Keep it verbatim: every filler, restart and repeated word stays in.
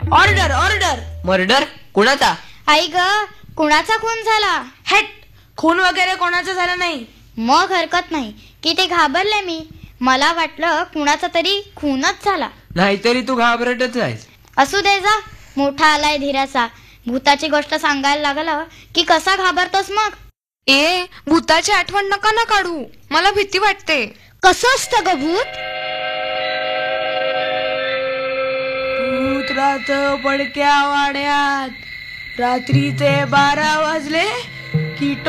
Order order. Murder? कुणाचा? आई ग, कुणाचा खून झाला? हेट, खून वगैरे कोणाचा झाला नाही. मग हरकत नाही की ते घाबरले मी. मला वाटलं कुणाचा तरी खूनच झाला. नाहीतरी तू घाबरटच आहेस. असू दे जा, मोठा आलाय धीराचा. भूताची गोष्ट सांगायला लागलं की कसा घाबरतोस मग? ए, भूताची आठवण नका ना काढू, मला भीती वाटते. कसं असतं ग भूत? भूत राहत पडक्या वाड्यात, रात्रीचे बारा वाजले की